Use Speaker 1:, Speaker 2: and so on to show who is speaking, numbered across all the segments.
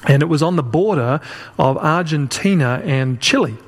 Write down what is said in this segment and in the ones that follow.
Speaker 1: And it was on the border of Argentina and Chile.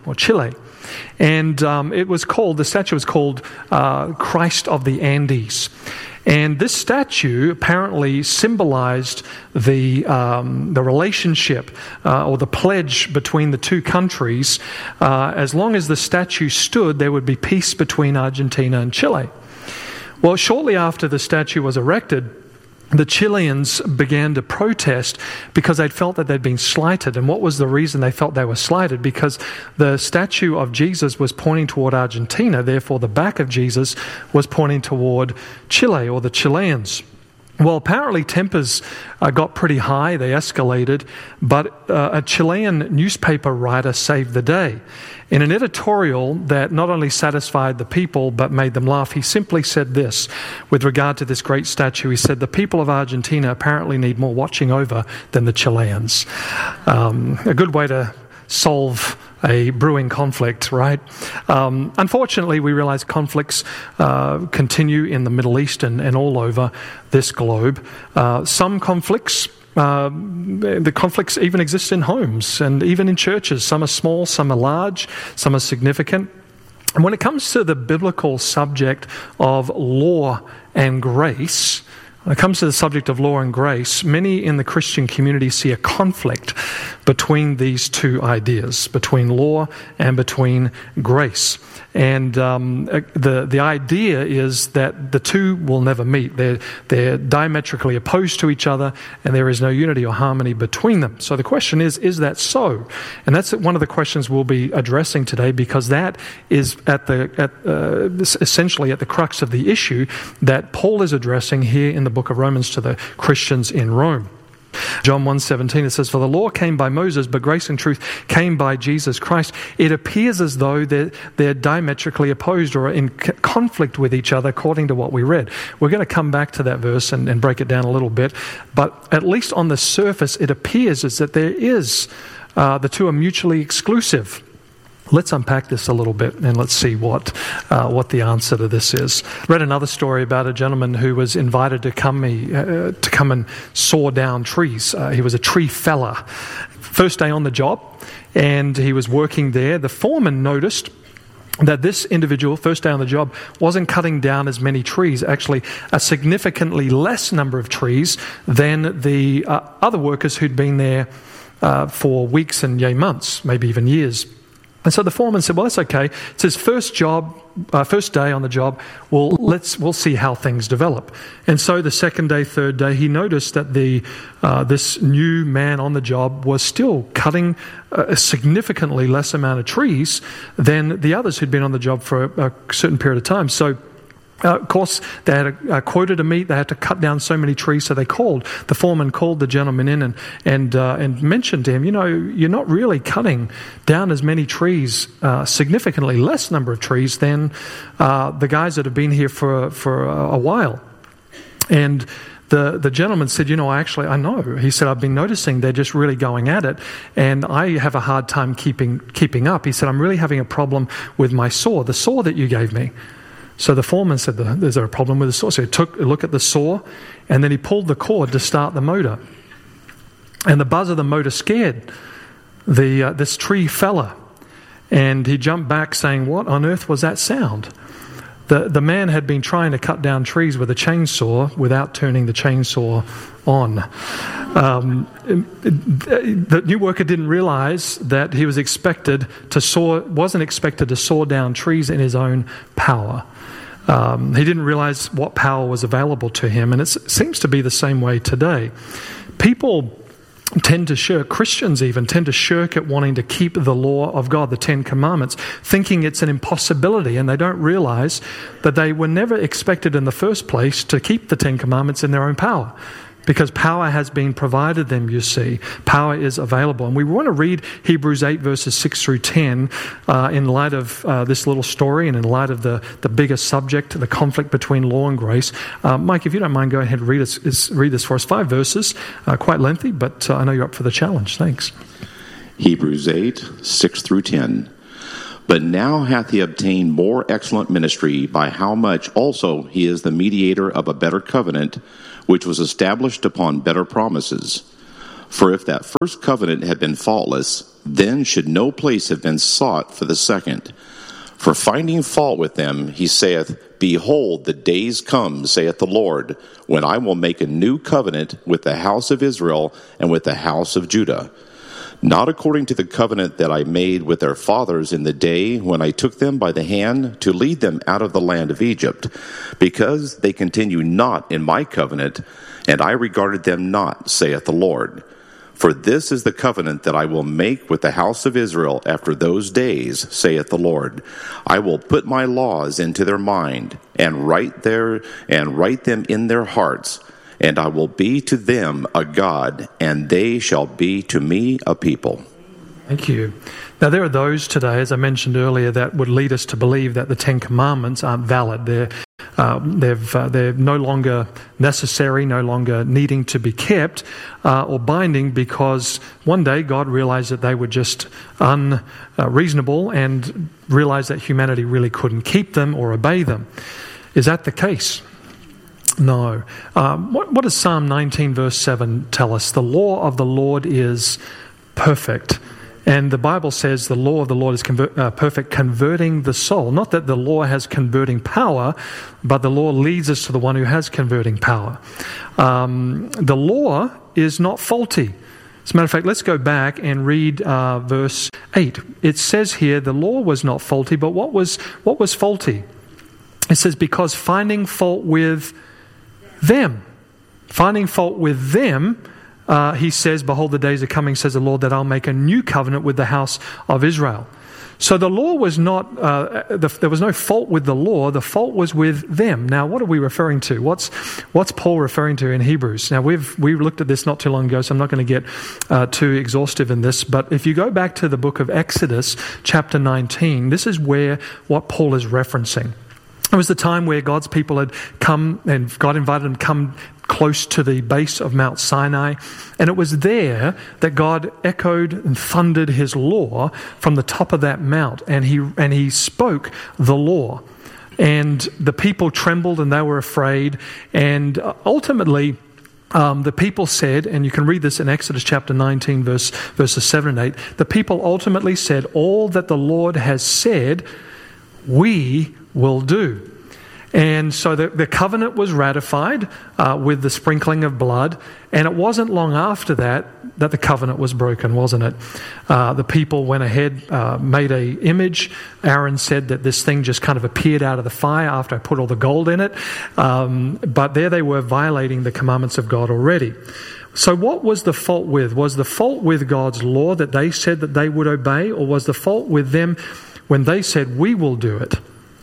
Speaker 1: And the statue was called Christ of the Andes. And this statue apparently symbolized the relationship or the pledge between the two countries. As long as the statue stood, there would be peace between Argentina and Chile. Well, shortly after the statue was erected, the Chileans began to protest because they'd felt that they'd been slighted. And what was the reason they felt they were slighted? Because the statue of Jesus was pointing toward Argentina, therefore the back of Jesus was pointing toward Chile or the Chileans. Well, apparently tempers got pretty high, they escalated, but a Chilean newspaper writer saved the day. In an editorial that not only satisfied the people but made them laugh, he simply said this with regard to this great statue. He said, "The people of Argentina apparently need more watching over than the Chileans." A good way to solve a brewing conflict, right? Unfortunately, we realize conflicts continue in the Middle East and all over this globe. Some conflicts, the conflicts even exist in homes and even in churches. Some are small, some are large, some are significant. And when it comes to the biblical subject of law and grace, when it comes to the subject of law and grace, many in the Christian community see a conflict between these two ideas, between law and between grace. And the idea is that the two will never meet. They're diametrically opposed to each other, and there is no unity or harmony between them. So the question is that so? And that's one of the questions we'll be addressing today, because that is essentially at the crux of the issue that Paul is addressing here in the book of Romans to the Christians in Rome. John 1:17, it says, "For the law came by Moses, but grace and truth came by Jesus Christ." It appears as though they're diametrically opposed or in conflict with each other according to what we read. We're going to come back to that verse and break it down a little bit. But at least on the surface, it appears as that there is, the two are mutually exclusive. Let's unpack this a little bit and let's see what the answer to this is. I read another story about a gentleman who was invited to come and saw down trees. He was a tree feller. First day on the job, and he was working there. The foreman noticed that this individual, first day on the job, wasn't cutting down as many trees, actually a significantly less number of trees than the other workers who'd been there for weeks and months, maybe even years. And so the foreman said, "Well, that's okay. It's his first day on the job. Well, we'll see how things develop." And so the second day, third day, he noticed that this new man on the job was still cutting a significantly less amount of trees than the others who'd been on the job for a certain period of time. So, of course, they had a quota to meet. They had to cut down so many trees. So the foreman called the gentleman in and mentioned to him, you're not really cutting down as many trees, significantly less number of trees than the guys that have been here for a while. And the gentleman said, I know. He said, "I've been noticing they're just really going at it, and I have a hard time keeping up." He said, "I'm really having a problem with my saw, the saw that you gave me." So the foreman said, "Is there a problem with the saw?" So he took a look at the saw, and then he pulled the cord to start the motor. And the buzz of the motor scared this tree fella. And he jumped back saying, "What on earth was that sound?" The man had been trying to cut down trees with a chainsaw without turning the chainsaw on. The new worker didn't realize that he wasn't expected to saw down trees in his own power. He didn't realize what power was available to him, and it seems to be the same way today. Christians even tend to shirk at wanting to keep the law of God, the Ten Commandments, thinking it's an impossibility, and they don't realize that they were never expected in the first place to keep the Ten Commandments in their own power. Because power has been provided them, you see. Power is available. And we want to read Hebrews 8 verses 6 through 10 in light of this little story and in light of the bigger subject, the conflict between law and grace. Mike, if you don't mind, go ahead and read this for us. 5 verses, quite lengthy, but I know you're up for the challenge. Thanks.
Speaker 2: Hebrews 8, 6 through 10. But now hath he obtained more excellent ministry, by how much also he is the mediator of a better covenant, which was established upon better promises. For if that first covenant had been faultless, then should no place have been sought for the second. For finding fault with them, he saith, Behold, the days come, saith the Lord, when I will make a new covenant with the house of Israel and with the house of Judah. Not according to the covenant that I made with their fathers in the day when I took them by the hand to lead them out of the land of Egypt, because they continue not in my covenant, and I regarded them not, saith the Lord. For this is the covenant that I will make with the house of Israel after those days, saith the Lord. I will put my laws into their mind, and write them in their hearts, and I will be to them a God, and they shall be to me a people.
Speaker 1: Thank you. Now, there are those today, as I mentioned earlier, that would lead us to believe that the Ten Commandments aren't valid. They're no longer necessary, no longer needing to be kept or binding, because one day God realized that they were just unreasonable and realized that humanity really couldn't keep them or obey them. Is that the case? No. What does Psalm 19 verse 7 tell us? The law of the Lord is perfect. And the Bible says the law of the Lord is perfect, converting the soul. Not that the law has converting power, but the law leads us to the one who has converting power. The law is not faulty. As a matter of fact, let's go back and read verse 8. It says here, the law was not faulty, but what was faulty? It says, because finding fault with them. Finding fault with them, he says, behold, the days are coming, says the Lord, that I'll make a new covenant with the house of Israel. So the law was not, there was no fault with the law, the fault was with them. Now, what are we referring to? What's Paul referring to in Hebrews? Now, we looked at this not too long ago, so I'm not going to get too exhaustive in this, but if you go back to the book of Exodus, chapter 19, this is what Paul is referencing. It was the time where God's people had come, and God invited them to come close to the base of Mount Sinai. And it was there that God echoed and thundered his law from the top of that mount. And he spoke the law. And the people trembled and they were afraid. And ultimately, the people said, and you can read this in Exodus chapter 19, verses 7 and 8, the people ultimately said, all that the Lord has said, we will do. And so the covenant was ratified with the sprinkling of blood, and it wasn't long after that the covenant was broken, wasn't it? The people went ahead, made an image. Aaron said that this thing just kind of appeared out of the fire after I put all the gold in it. But there they were violating the commandments of God already. So what was the fault with? Was the fault with God's law that they said that they would obey, or was the fault with them when they said, we will do it?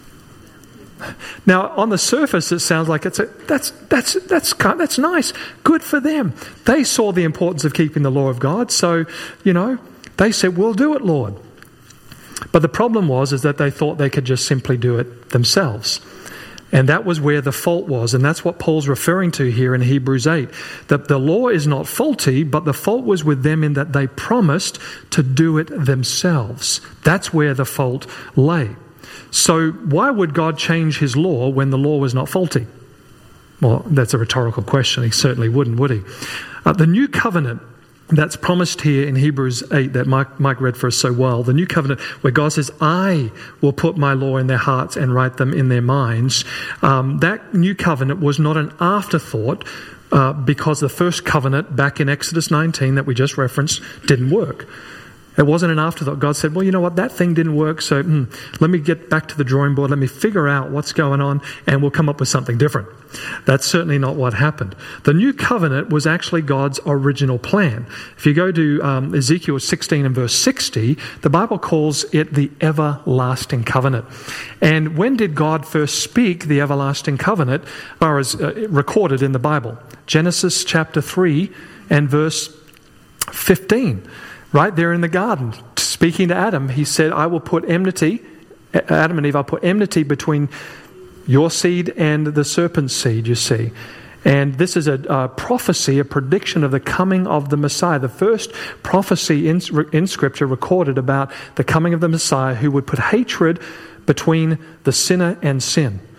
Speaker 1: Now, on the surface, it sounds like that's nice, good for them. They saw the importance of keeping the law of God, so they said, "We'll do it, Lord." But the problem is that they thought they could just simply do it themselves, and that was where the fault was, and that's what Paul's referring to here in Hebrews 8. That the law is not faulty, but the fault was with them in that they promised to do it themselves. That's where the fault lay. So why would God change his law when the law was not faulty? Well, that's a rhetorical question. He certainly wouldn't, would he? The new covenant that's promised here in Hebrews 8 that Mike read for us so well, the new covenant where God says, I will put my law in their hearts and write them in their minds. That new covenant was not an afterthought because the first covenant back in Exodus 19 that we just referenced didn't work. It wasn't an afterthought. God said, well, you know what, that thing didn't work, so let me get back to the drawing board, let me figure out what's going on, and we'll come up with something different. That's certainly not what happened. The new covenant was actually God's original plan. If you go to Ezekiel 16 and verse 60, the Bible calls it the everlasting covenant. And when did God first speak the everlasting covenant, as far as recorded in the Bible? Genesis chapter 3 and verse 15. Right there in the garden, speaking to Adam, he said, I will put enmity, Adam and Eve, I'll put enmity between your seed and the serpent's seed, you see. And this is a prophecy, a prediction of the coming of the Messiah. The first prophecy in Scripture recorded about the coming of the Messiah who would put hatred between the sinner and sin.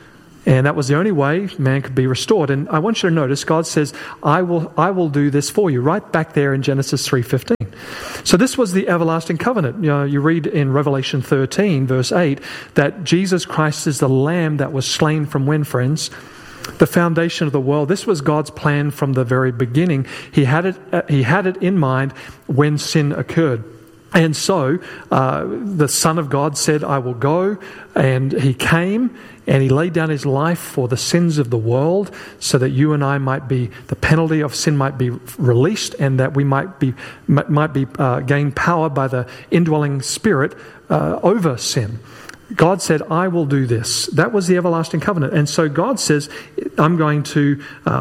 Speaker 1: And that was the only way man could be restored. And I want you to notice, God says, I will do this for you, right back there in Genesis 3:15. So this was the everlasting covenant. You read in Revelation 13, verse 8, that Jesus Christ is the Lamb that was slain from when, friends? The foundation of the world. This was God's plan from the very beginning. He had it in mind when sin occurred. And so the Son of God said, I will go, and he came and he laid down his life for the sins of the world so that you and I might be, the penalty of sin might be released, and that we might be gain power by the indwelling Spirit over sin. God said, I will do this. That was the everlasting covenant. And so God says, I'm going to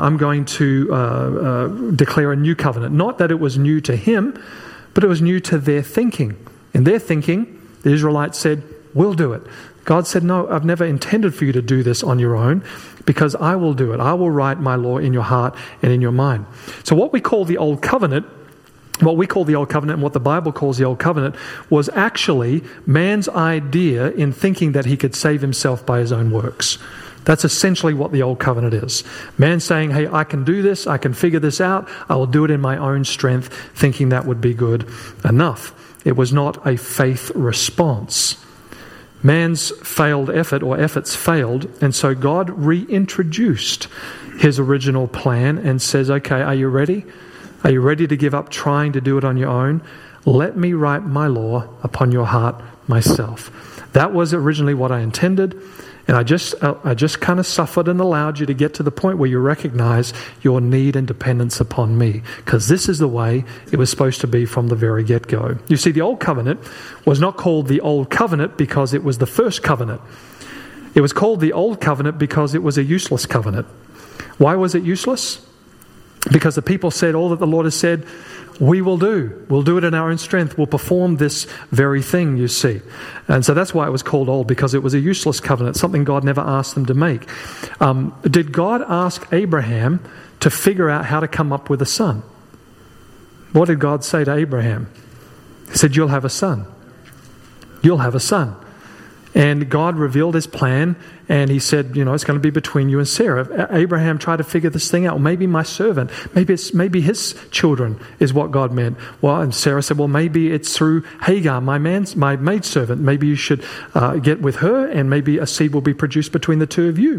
Speaker 1: declare a new covenant. Not that it was new to him, but it was new to their thinking. In their thinking, the Israelites said, we'll do it. God said, no, I've never intended for you to do this on your own, because I will do it. I will write my law in your heart and in your mind. So what we call the Old Covenant, and what the Bible calls the Old Covenant, was actually man's idea in thinking that he could save himself by his own works. That's essentially what the Old Covenant is. Man saying, hey, I can do this, I can figure this out, I will do it in my own strength, thinking that would be good enough. It was not a faith response. Man's failed effort, or efforts failed, and so God reintroduced his original plan and says, okay, are you ready? Are you ready to give up trying to do it on your own? Let me write my law upon your heart myself. That was originally what I intended. And I just kind of suffered and allowed you to get to the point where you recognize your need and dependence upon me, because this is the way it was supposed to be from the very get-go. You see, the Old Covenant was not called the Old Covenant because it was the first covenant. It was called the Old Covenant because it was a useless covenant. Why was it useless? Because the people said, all that the Lord has said, we will do. We'll do it in our own strength. We'll perform this very thing, you see. And so that's why it was called old, because it was a useless covenant, something God never asked them to make. Did God ask Abraham to figure out how to come up with a son? What did God say to Abraham? He said, you'll have a son. You'll have a son. And God revealed his plan, and he said, it's going to be between you and Sarah. Abraham tried to figure this thing out. Well, maybe my servant, maybe his children is what God meant. Well, and Sarah said, well, maybe it's through Hagar, my maidservant. Maybe you should get with her, and maybe a seed will be produced between the two of you.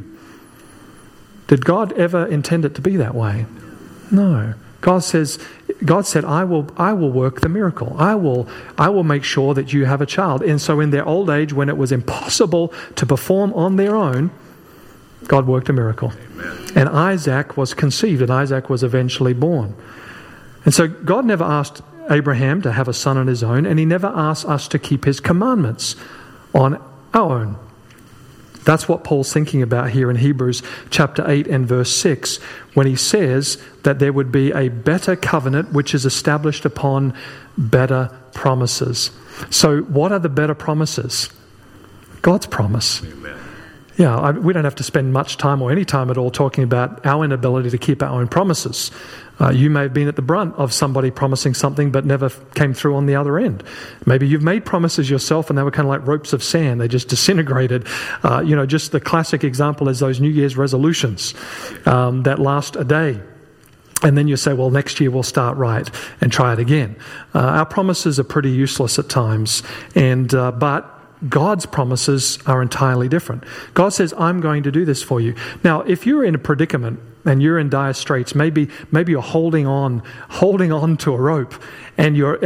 Speaker 1: Did God ever intend it to be that way? No. God said, I will work the miracle. I will make sure that you have a child. And so in their old age, when it was impossible to perform on their own, God worked a miracle. Amen. And Isaac was conceived, and Isaac was eventually born. And so God never asked Abraham to have a son on his own, and he never asked us to keep his commandments on our own. That's what Paul's thinking about here in Hebrews chapter 8 and verse 6, when he says that there would be a better covenant which is established upon better promises. So what are the better promises? God's promise. Amen. Yeah, we don't have to spend much time or any time at all talking about our inability to keep our own promises. You may have been at the brunt of somebody promising something but never came through on the other end. Maybe you've made promises yourself and they were kind of like ropes of sand. They just disintegrated. Just the classic example is those New Year's resolutions that last a day. And then you say, well, next year we'll start right and try it again. Our promises are pretty useless at times, but God's promises are entirely different. God says, I'm going to do this for you. Now, if you're in a predicament and you're in dire straits, maybe you're holding on to a rope, and your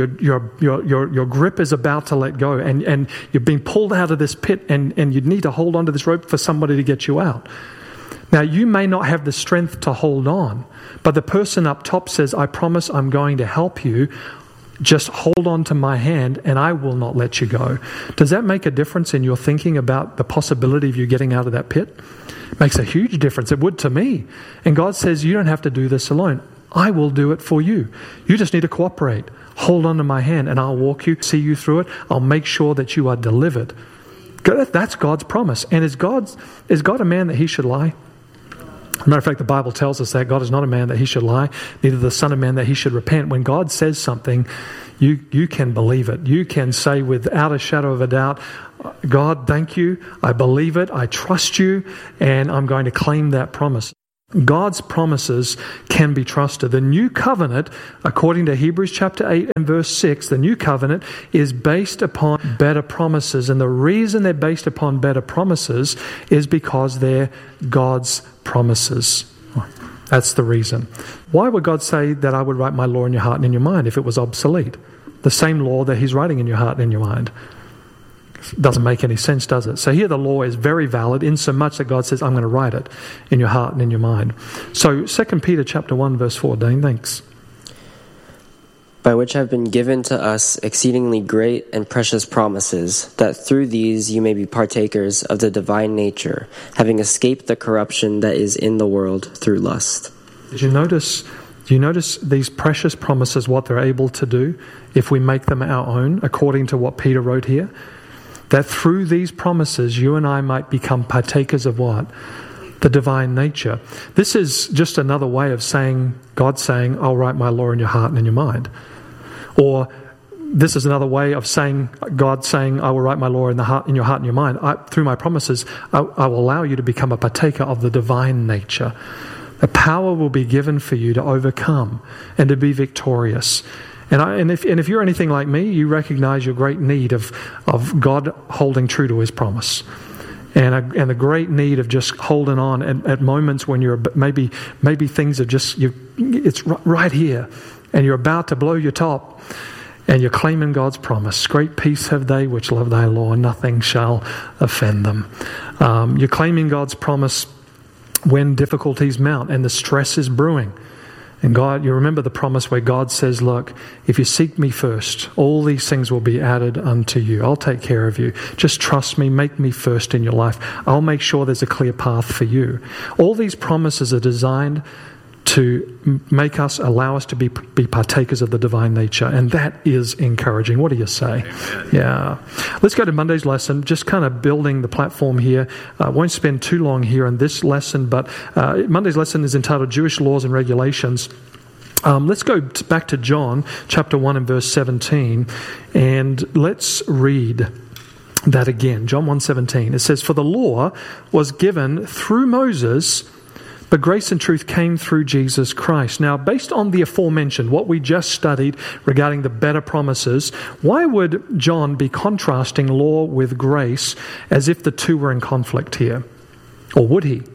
Speaker 1: grip is about to let go, and you're being pulled out of this pit, and you need to hold on to this rope for somebody to get you out. Now, you may not have the strength to hold on, but the person up top says, I promise I'm going to help you. Just hold on to my hand and I will not let you go. Does that make a difference in your thinking about the possibility of you getting out of that pit? It makes a huge difference. It would to me. And God says, you don't have to do this alone. I will do it for you. You just need to cooperate. Hold on to my hand and I'll walk you, see you through it. I'll make sure that you are delivered. That's God's promise. And is God a man that he should lie? Matter of fact, the Bible tells us that God is not a man that he should lie, neither the Son of Man that he should repent. When God says something, you can believe it. You can say without a shadow of a doubt, God, thank you, I believe it, I trust you, and I'm going to claim that promise. God's promises can be trusted. The new covenant, according to Hebrews chapter 8 and verse 6, the new covenant is based upon better promises. And the reason they're based upon better promises is because they're God's promises. That's the reason. Why would God say that I would write my law in your heart and in your mind if it was obsolete? The same law that he's writing in your heart and in your mind. Doesn't make any sense, does it? So here the law is very valid in so much that God says, I'm going to write it in your heart and in your mind. So 2 Peter chapter 1 verse 4, Dane, thanks.
Speaker 3: By which have been given to us exceedingly great and precious promises, that through these you may be partakers of the divine nature, having escaped the corruption that is in the world through lust.
Speaker 1: Do you notice these precious promises, what they're able to do if we make them our own, according to what Peter wrote here? That through these promises, you and I might become partakers of what? The divine nature. This is just another way of saying, God saying, I'll write my law in your heart and in your mind. Or this is another way of saying, God saying, I will write my law in your heart and your mind. Through my promises, I will allow you to become a partaker of the divine nature. The power will be given for you to overcome and to be victorious. And if you're anything like me, you recognize your great need of God holding true to his promise. And the great need of just holding on at moments when you're maybe things are just, it's right here and you're about to blow your top and you're claiming God's promise. Great peace have they which love thy law, nothing shall offend them. You're claiming God's promise when difficulties mount and the stress is brewing. And God, you remember the promise where God says, look, if you seek me first, all these things will be added unto you. I'll take care of you. Just trust me, make me first in your life. I'll make sure there's a clear path for you. All these promises are designed to allow us to be partakers of the divine nature. And that is encouraging. What do you say?
Speaker 2: Amen.
Speaker 1: Yeah. Let's go to Monday's lesson, just kind of building the platform here. I won't spend too long here on this lesson, but Monday's lesson is entitled Jewish Laws and Regulations. Let's go back to John chapter 1 and verse 17, and let's read that again. John 1:17. It says, for the law was given through Moses, but grace and truth came through Jesus Christ. Now, based on the aforementioned, what we just studied regarding the better promises, why would John be contrasting law with grace as if the two were in conflict here? Or would he?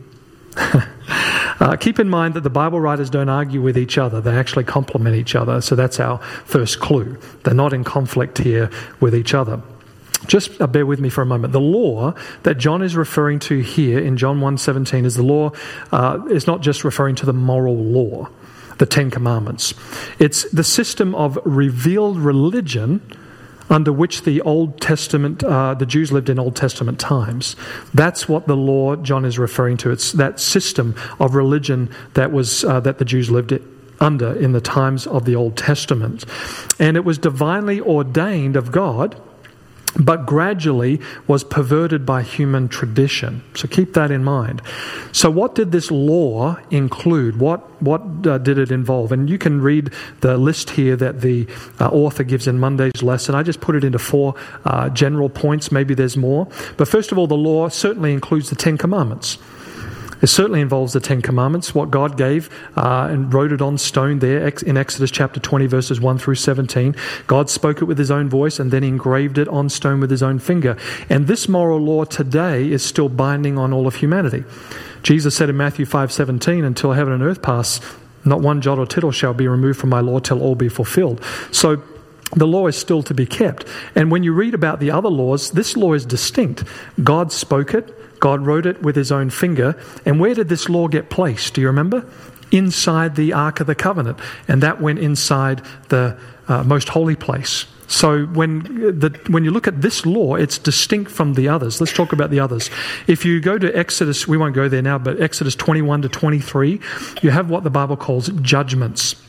Speaker 1: Keep in mind that the Bible writers don't argue with each other. They actually complement each other. So that's our first clue. They're not in conflict here with each other. Just bear with me for a moment. The law that John is referring to here in John 1:17 is the law, is not just referring to the moral law, the Ten Commandments. It's the system of revealed religion under which the Old Testament, the Jews lived in Old Testament times. That's what the law John is referring to. It's that system of religion that was that the Jews lived under in the times of the Old Testament. And it was divinely ordained of God, but gradually was perverted by human tradition. So keep that in mind. So what did this law include? What did it involve? And you can read the list here that the author gives in Monday's lesson. I just put it into 4 general points. Maybe there's more. But first of all, the law certainly includes the 10 Commandments. It certainly involves the 10 Commandments, what God gave and wrote it on stone there in Exodus chapter 20, verses 1 through 17. God spoke it with his own voice and then engraved it on stone with his own finger. And this moral law today is still binding on all of humanity. Jesus said in Matthew 5:17, until heaven and earth pass, not one jot or tittle shall be removed from my law till all be fulfilled. So the law is still to be kept. And when you read about the other laws, this law is distinct. God spoke it. God wrote it with his own finger. And where did this law get placed? Do you remember? Inside the Ark of the Covenant. And that went inside the most holy place. So when you look at this law, it's distinct from the others. Let's talk about the others. If you go to Exodus, we won't go there now, but Exodus 21 to 23, you have what the Bible calls judgments.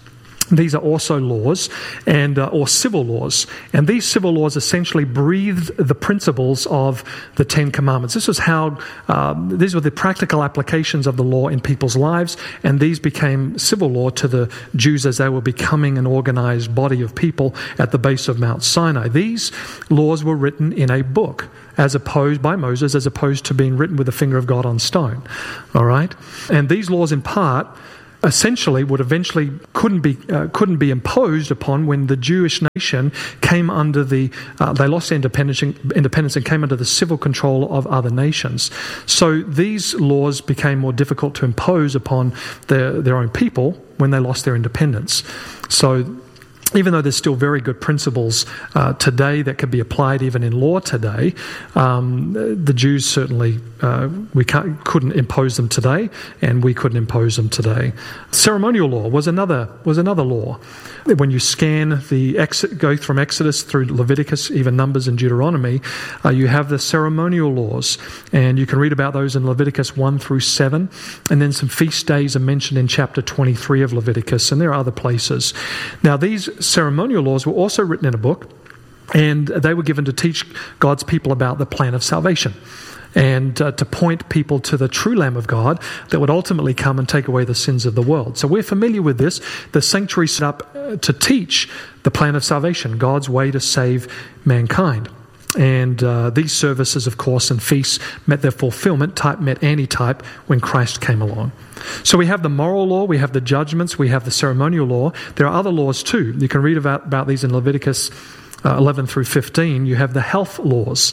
Speaker 1: These are also laws or civil laws. And these civil laws essentially breathed the principles of the Ten Commandments. This was these were the practical applications of the law in people's lives, and these became civil law to the Jews as they were becoming an organized body of people at the base of Mount Sinai. These laws were written in a book, by Moses, as opposed to being written with the finger of God on stone. All right? And these laws in part essentially couldn't be imposed upon when the Jewish nation came under they lost their independence and came under the civil control of other nations. So these laws became more difficult to impose upon their own people when they lost their independence. So even though there's still very good principles today that could be applied even in law today, the Jews certainly couldn't impose them today, and we couldn't impose them today. Ceremonial law was another law. When you go from Exodus through Leviticus, even Numbers and Deuteronomy, you have the ceremonial laws, and you can read about those in Leviticus 1 through 7, and then some feast days are mentioned in chapter 23 of Leviticus, and there are other places. Now, these ceremonial laws were also written in a book, and they were given to teach God's people about the plan of salvation, and to point people to the true Lamb of God that would ultimately come and take away the sins of the world. So we're familiar with this. The sanctuary set up to teach the plan of salvation, God's way to save mankind. And these services, of course, and feasts met their fulfillment, type met antitype, when Christ came along. So we have the moral law, we have the judgments, we have the ceremonial law. There are other laws too. You can read about these in Leviticus 11 through 15. You have the health laws.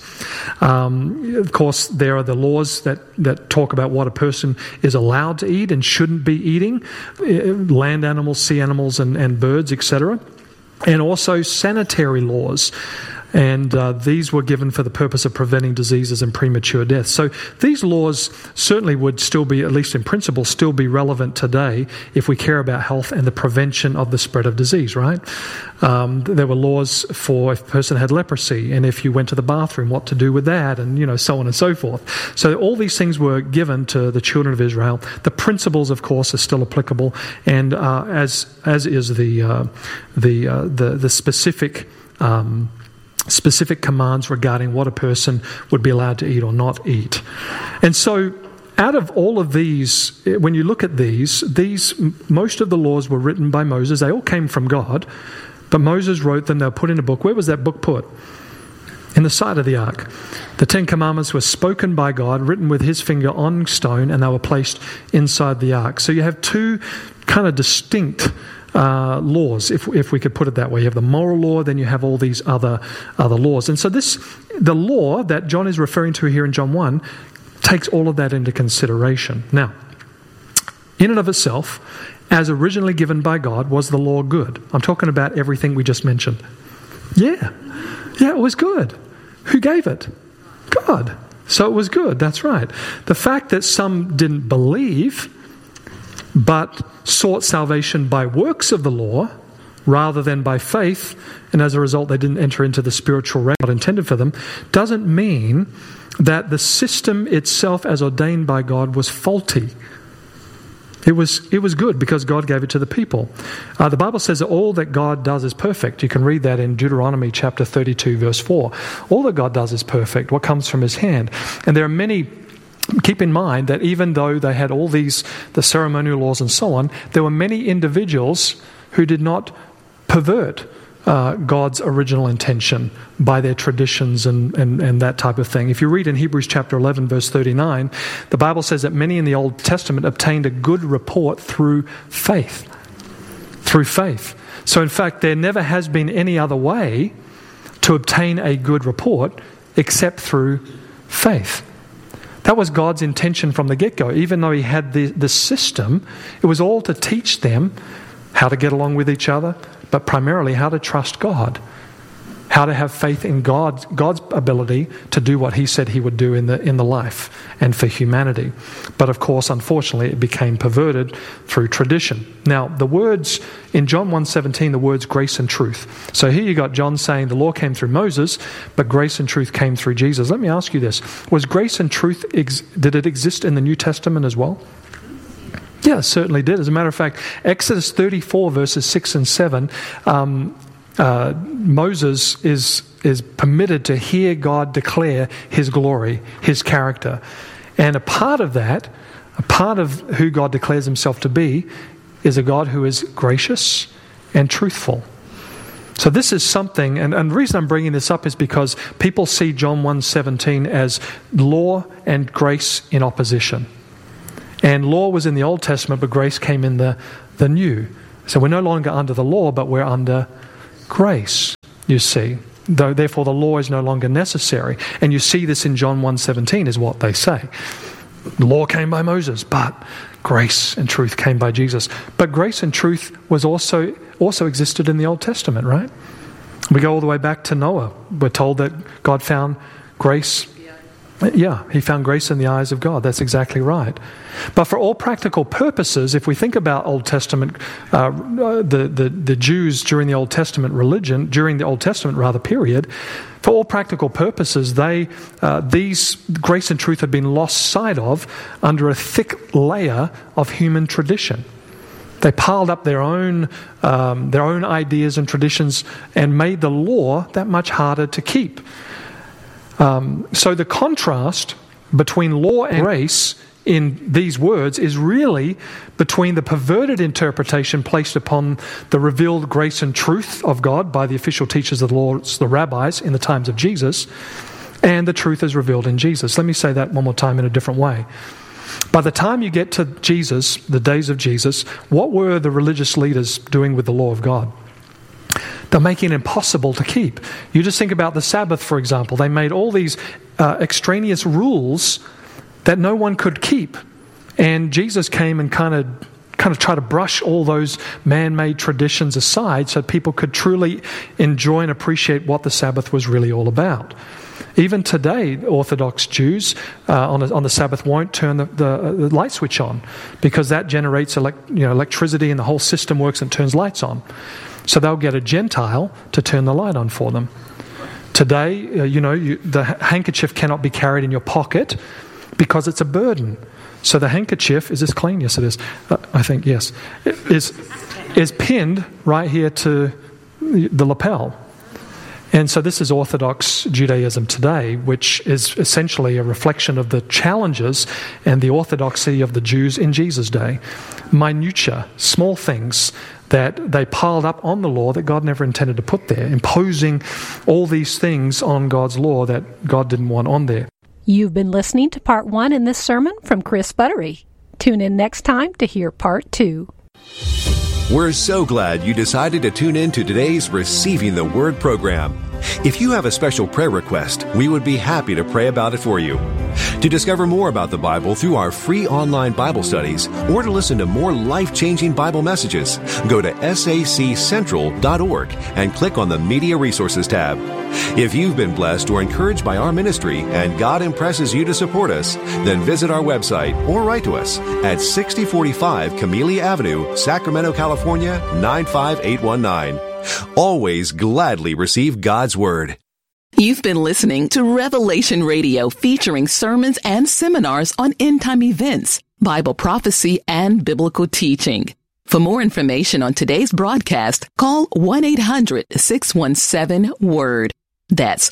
Speaker 1: Of course, there are the laws that talk about what a person is allowed to eat and shouldn't be eating, land animals, sea animals, and birds, etc. And also sanitary laws. And these were given for the purpose of preventing diseases and premature death. So these laws certainly would still be, at least in principle, still be relevant today if we care about health and the prevention of the spread of disease, right? There were laws for if a person had leprosy, and if you went to the bathroom, what to do with that, and so on and so forth. So all these things were given to the children of Israel. The principles, of course, are still applicable, and as is the specific commands regarding what a person would be allowed to eat or not eat. And so out of all of these, when you look at these, most of the laws were written by Moses. They all came from God, but Moses wrote them. They were put in a book. Where was that book put? In the side of the ark. The Ten Commandments were spoken by God, written with his finger on stone, and they were placed inside the ark. So you have two kind of distinct laws, if we could put it that way. You have the moral law, then you have all these other laws. And so the law that John is referring to here in John 1 takes all of that into consideration. Now, in and of itself, as originally given by God, was the law good? I'm talking about everything we just mentioned. Yeah, it was good. Who gave it? God. So it was good, that's right. The fact that some didn't believe but sought salvation by works of the law rather than by faith, and as a result they didn't enter into the spiritual realm God intended for them, doesn't mean that the system itself as ordained by God was faulty. It was good because God gave it to the people. The Bible says that all that God does is perfect. You can read that in Deuteronomy chapter 32 verse 4. All that God does is perfect, what comes from his hand. And there are many. Keep in mind that even though they had all the ceremonial laws and so on, there were many individuals who did not pervert God's original intention by their traditions and that type of thing. If you read in Hebrews chapter 11 verse 39, the Bible says that many in the Old Testament obtained a good report through faith. Through faith. So in fact, there never has been any other way to obtain a good report except through faith. That was God's intention from the get-go. Even though he had the system, it was all to teach them how to get along with each other, but primarily how to trust God, how to have faith in God's ability to do what he said he would do in the life and for humanity. But of course, unfortunately, it became perverted through tradition. Now, the words in John 1:17, the words grace and truth. So here you got John saying the law came through Moses, but grace and truth came through Jesus. Let me ask you this. Was grace and truth, did it exist in the New Testament as well? Yeah, it certainly did. As a matter of fact, Exodus 34 verses 6 and 7, Moses is permitted to hear God declare his glory, his character. And a part of that, a part of who God declares himself to be, is a God who is gracious and truthful. So this is something, and the reason I'm bringing this up is because people see John 1:17 as law and grace in opposition. And law was in the Old Testament, but grace came in the New. So we're no longer under the law, but we're under grace, you see. Therefore, the law is no longer necessary. And you see this in John 1:17 is what they say. The law came by Moses, but grace and truth came by Jesus. But grace and truth was also existed in the Old Testament, right? We go all the way back to Noah. We're told that God found grace. Yeah, he found grace in the eyes of God. That's exactly right. But for all practical purposes, if we think about Old Testament, the Jews during the Old Testament period, for all practical purposes, these grace and truth had been lost sight of under a thick layer of human tradition. They piled up their own ideas and traditions and made the law that much harder to keep. So the contrast between law and grace in these words is really between the perverted interpretation placed upon the revealed grace and truth of God by the official teachers of the law, the rabbis, in the times of Jesus, and the truth as revealed in Jesus. Let me say that one more time in a different way. By the time you get to Jesus, the days of Jesus, what were the religious leaders doing with the law of God? They're making it impossible to keep. You just think about the Sabbath, for example. They made all these extraneous rules that no one could keep. And Jesus came and kind of tried to brush all those man-made traditions aside so people could truly enjoy and appreciate what the Sabbath was really all about. Even today, Orthodox Jews on the Sabbath won't turn the light switch on because that generates electricity and the whole system works and turns lights on. So they'll get a Gentile to turn the light on for them. Today, the handkerchief cannot be carried in your pocket because it's a burden. So the handkerchief, is this clean? Yes, it is. I think, yes. Is pinned right here to the lapel. And so this is Orthodox Judaism today, which is essentially a reflection of the challenges and the orthodoxy of the Jews in Jesus' day. Minutiae, small things that they piled up on the law that God never intended to put there, imposing all these things on God's law that God didn't want on there.
Speaker 4: You've been listening to part 1 in this sermon from Chris Buttery. Tune in next time to hear part 2.
Speaker 5: We're so glad you decided to tune in to today's Receiving the Word program. If you have a special prayer request, we would be happy to pray about it for you. To discover more about the Bible through our free online Bible studies or to listen to more life-changing Bible messages, go to saccentral.org and click on the Media Resources tab. If you've been blessed or encouraged by our ministry and God impresses you to support us, then visit our website or write to us at 6045 Camellia Avenue, Sacramento, California, 95819. Always gladly receive God's Word.
Speaker 6: You've been listening to Revelation Radio, featuring sermons and seminars on end-time events, Bible prophecy, and biblical teaching. For more information on today's broadcast, call 1-800-617-WORD. That's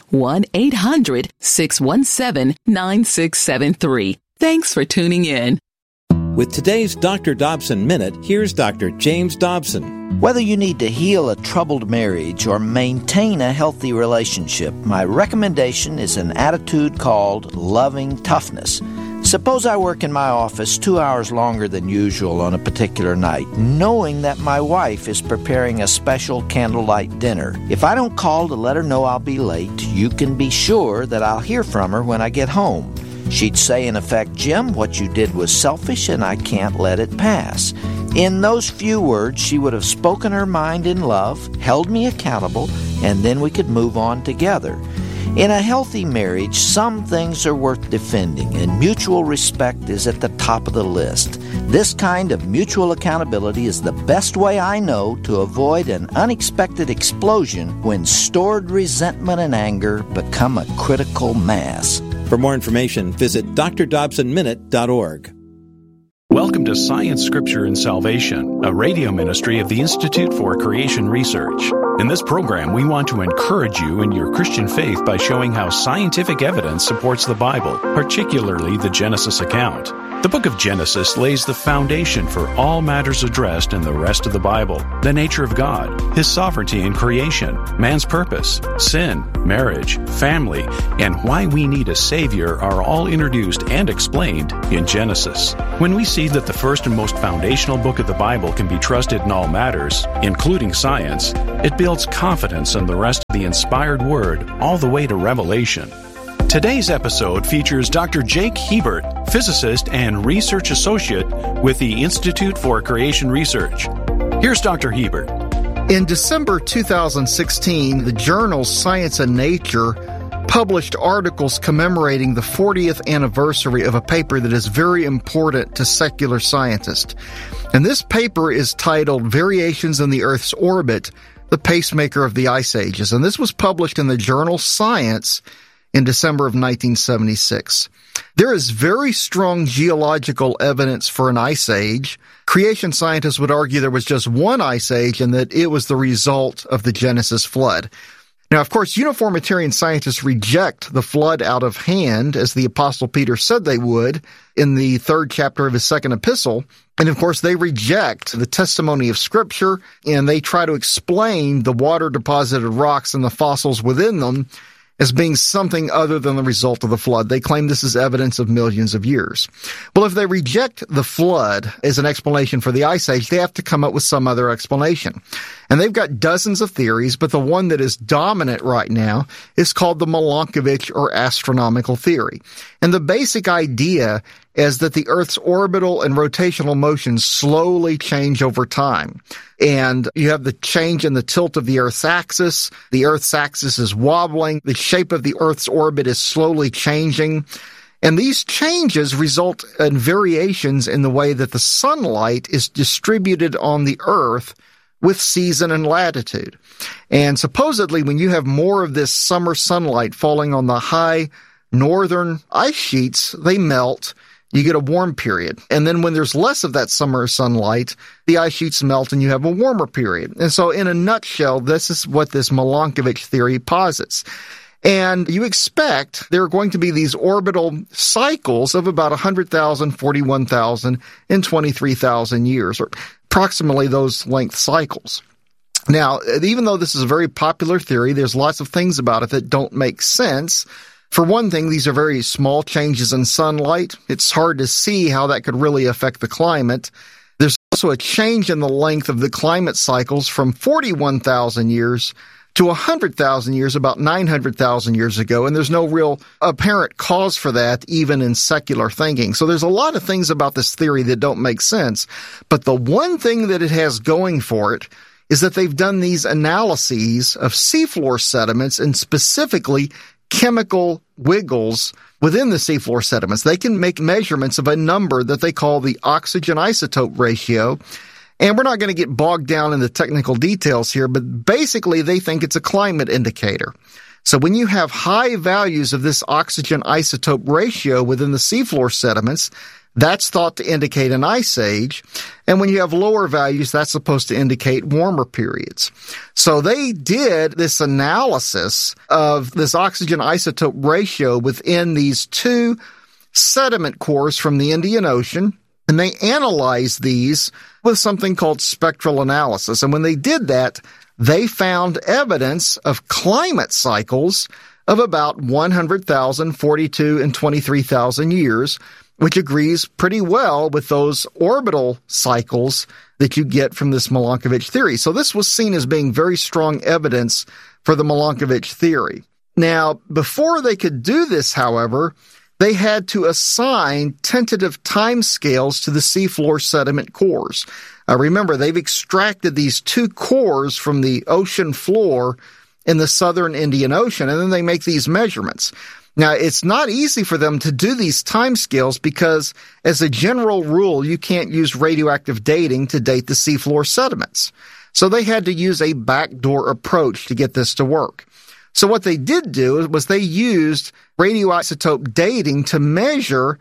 Speaker 6: 1-800-617-9673. Thanks for tuning in.
Speaker 7: With today's Dr. Dobson Minute, here's Dr. James Dobson.
Speaker 8: Whether you need to heal a troubled marriage or maintain a healthy relationship, my recommendation is an attitude called loving toughness. Suppose I work in my office 2 hours longer than usual on a particular night, knowing that my wife is preparing a special candlelight dinner. If I don't call to let her know I'll be late, you can be sure that I'll hear from her when I get home. She'd say, in effect, "Jim, what you did was selfish and I can't let it pass." In those few words, she would have spoken her mind in love, held me accountable, and then we could move on together. In a healthy marriage, some things are worth defending, and mutual respect is at the top of the list. This kind of mutual accountability is the best way I know to avoid an unexpected explosion when stored resentment and anger become a critical mass.
Speaker 7: For more information, visit drdobsonminute.org.
Speaker 9: Welcome to Science, Scripture, and Salvation, a radio ministry of the Institute for Creation Research. In this program, we want to encourage you in your Christian faith by showing how scientific evidence supports the Bible, particularly the Genesis account. The book of Genesis lays the foundation for all matters addressed in the rest of the Bible: the nature of God, His sovereignty in creation, man's purpose, sin, marriage, family, and why we need a Savior are all introduced and explained in Genesis. When we see that the first and most foundational book of the Bible can be trusted in all matters, including science, it builds confidence in the rest of the inspired Word all the way to Revelation. Today's episode features Dr. Jake Hebert, physicist and research associate with the Institute for Creation Research. Here's Dr. Hebert.
Speaker 10: In December 2016, the journal Science and Nature published articles commemorating the 40th anniversary of a paper that is very important to secular scientists. And this paper is titled Variations in the Earth's Orbit, the Pacemaker of the Ice Ages. And this was published in the journal Science in December of 1976. There is very strong geological evidence for an ice age. Creation scientists would argue there was just one ice age and that it was the result of the Genesis flood. Now, of course, uniformitarian scientists reject the flood out of hand, as the Apostle Peter said they would in the 3rd chapter of his 2nd epistle. And, of course, they reject the testimony of Scripture, and they try to explain the water-deposited rocks and the fossils within them as being something other than the result of the flood. They claim this is evidence of millions of years. Well, if they reject the flood as an explanation for the Ice Age, they have to come up with some other explanation. And they've got dozens of theories, but the one that is dominant right now is called the Milankovitch or astronomical theory. And the basic idea is that the Earth's orbital and rotational motions slowly change over time. And you have the change in the tilt of the Earth's axis. The Earth's axis is wobbling. The shape of the Earth's orbit is slowly changing. And these changes result in variations in the way that the sunlight is distributed on the Earth with season and latitude. And supposedly, when you have more of this summer sunlight falling on the high northern ice sheets, they melt. You get a warm period. And then when there's less of that summer sunlight, the ice sheets melt and you have a warmer period. And so in a nutshell, this is what this Milankovitch theory posits. And you expect there are going to be these orbital cycles of about 100,000, 41,000, and 23,000 years, or approximately those length cycles. Now, even though this is a very popular theory, there's lots of things about it that don't make sense. For one thing, these are very small changes in sunlight. It's hard to see how that could really affect the climate. There's also a change in the length of the climate cycles from 41,000 years to 100,000 years, about 900,000 years ago, and there's no real apparent cause for that, even in secular thinking. So there's a lot of things about this theory that don't make sense, but the one thing that it has going for it is that they've done these analyses of seafloor sediments, and specifically chemical wiggles within the seafloor sediments. They can make measurements of a number that they call the oxygen isotope ratio. And we're not going to get bogged down in the technical details here, but basically they think it's a climate indicator. So when you have high values of this oxygen isotope ratio within the seafloor sediments, that's thought to indicate an ice age. And when you have lower values, that's supposed to indicate warmer periods. So they did this analysis of this oxygen isotope ratio within these two sediment cores from the Indian Ocean, and they analyzed these with something called spectral analysis. And when they did that, they found evidence of climate cycles of about 100,000, 42, and 23,000 years, which agrees pretty well with those orbital cycles that you get from this Milankovitch theory. So this was seen as being very strong evidence for the Milankovitch theory. Now, before they could do this, however, they had to assign tentative timescales to the seafloor sediment cores. Remember, they've extracted these two cores from the ocean floor in the southern Indian Ocean, and then they make these measurements. Now, it's not easy for them to do these timescales because, as a general rule, you can't use radioactive dating to date the seafloor sediments. So they had to use a backdoor approach to get this to work. So what they did do was they used radioisotope dating to measure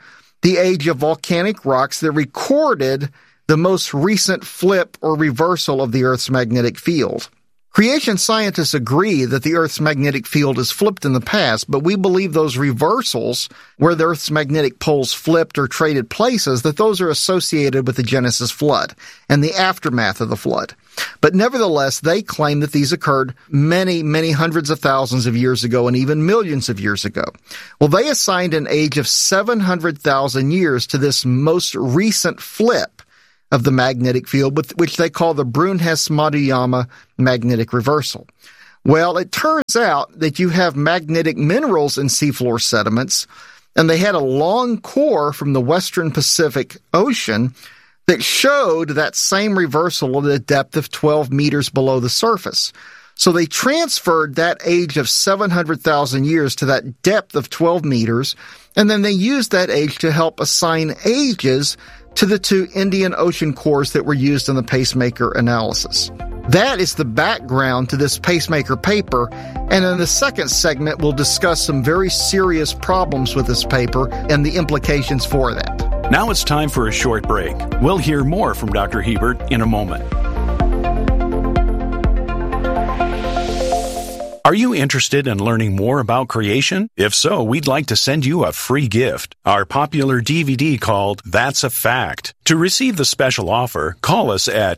Speaker 10: the age of volcanic rocks that recorded the most recent flip or reversal of the Earth's magnetic field. Creation scientists agree that the Earth's magnetic field has flipped in the past, but we believe those reversals, where the Earth's magnetic poles flipped or traded places, that those are associated with the Genesis flood and the aftermath of the flood. But nevertheless, they claim that these occurred many, many hundreds of thousands of years ago and even millions of years ago. Well, they assigned an age of 700,000 years to this most recent flip of the magnetic field, which they call the Brunhes-Maduyama magnetic reversal. Well, it turns out that you have magnetic minerals in seafloor sediments, and they had a long core from the western Pacific Ocean that showed that same reversal at a depth of 12 meters below the surface. So they transferred that age of 700,000 years to that depth of 12 meters, and then they used that age to help assign ages to the two Indian Ocean cores that were used in the pacemaker analysis. That is the background to this pacemaker paper, and in the second segment we'll discuss some very serious problems with this paper and the implications for that.
Speaker 9: Now it's time for a short break. We'll hear more from Dr. Hebert in a moment. Are you interested in learning more about creation? If so, we'd like to send you a free gift, our popular DVD called That's a Fact. To receive the special offer, call us at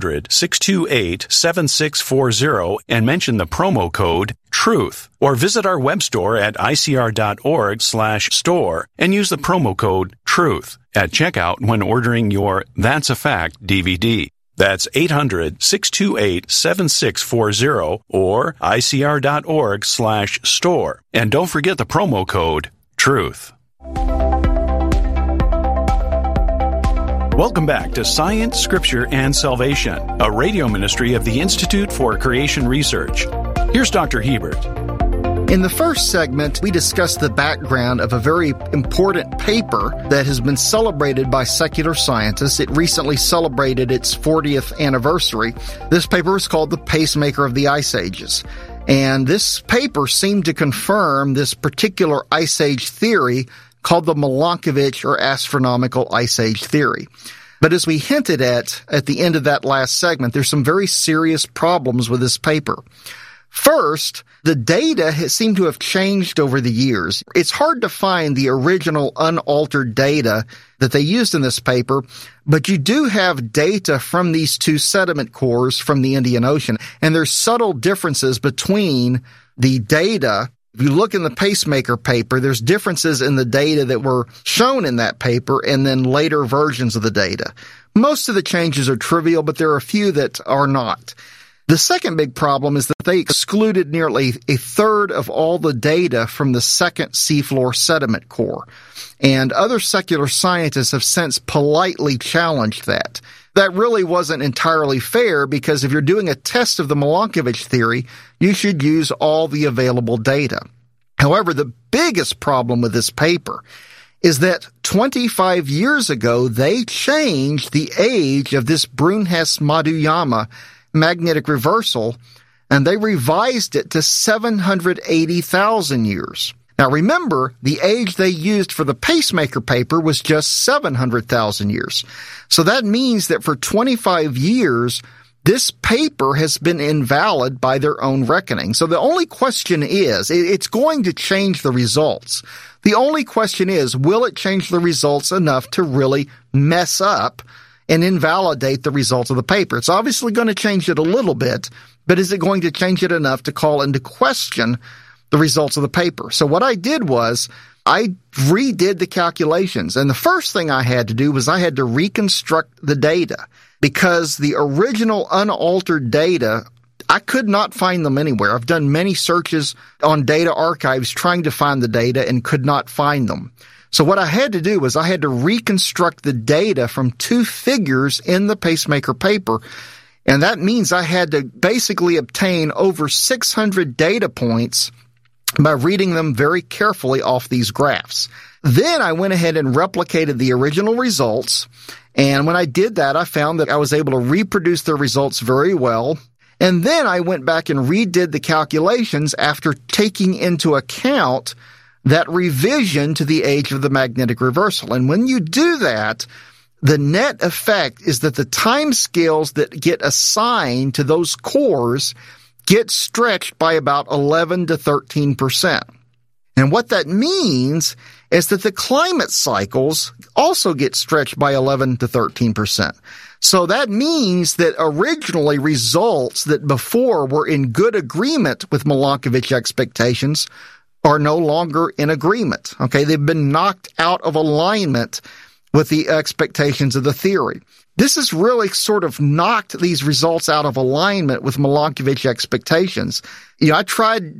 Speaker 9: 800-628-7640 and mention the promo code TRUTH, or visit our web store at icr.org/store and use the promo code TRUTH at checkout when ordering your That's a Fact DVD. That's 800-628-7640 or icr.org/store. And don't forget the promo code TRUTH. Welcome back to Science, Scripture, and Salvation, a radio ministry of the Institute for Creation Research. Here's Dr. Hebert.
Speaker 10: In the first segment, we discussed the background of a very important paper that has been celebrated by secular scientists. It recently celebrated its 40th anniversary. This paper is called The Pacemaker of the Ice Ages. And this paper seemed to confirm this particular Ice Age theory called the Milankovitch or astronomical Ice Age theory. But as we hinted at the end of that last segment, there's some very serious problems with this paper. First, the data has seemed to have changed over the years. It's hard to find the original unaltered data that they used in this paper, but you do have data from these two sediment cores from the Indian Ocean, and there's subtle differences between the data. If you look in the pacemaker paper, there's differences in the data that were shown in that paper and then later versions of the data. Most of the changes are trivial, but there are a few that are not. The second big problem is that they excluded nearly a third of all the data from the second seafloor sediment core, and other secular scientists have since politely challenged that. That really wasn't entirely fair, because if you're doing a test of the Milankovitch theory, you should use all the available data. However, the biggest problem with this paper is that 25 years ago, they changed the age of this Brunhes-Maduyama magnetic reversal, and they revised it to 780,000 years. Now remember, the age they used for the pacemaker paper was just 700,000 years. So that means that for 25 years, this paper has been invalid by their own reckoning. So the only question is, it's going to change the results. The only question is, will it change the results enough to really mess up and invalidate the results of the paper? It's obviously going to change it a little bit, but is it going to change it enough to call into question the results of the paper? So what I did was I redid the calculations, and the first thing I had to do was I had to reconstruct the data, because the original unaltered data, I could not find them anywhere. I've done many searches on data archives trying to find the data and could not find them. So what I had to do was I had to reconstruct the data from two figures in the pacemaker paper, and that means I had to basically obtain over 600 data points by reading them very carefully off these graphs. Then I went ahead and replicated the original results, and when I did that, I found that I was able to reproduce the results very well. And then I went back and redid the calculations after taking into account that revision to the age of the magnetic reversal. And when you do that, the net effect is that the time scales that get assigned to those cores get stretched by about 11 to 13%. And what that means is that the climate cycles also get stretched by 11 to 13%. So that means that originally results that before were in good agreement with Milankovitch expectations are no longer in agreement. Okay, they've been knocked out of alignment with the expectations of the theory. This has really sort of knocked these results out of alignment with Milankovitch expectations. I tried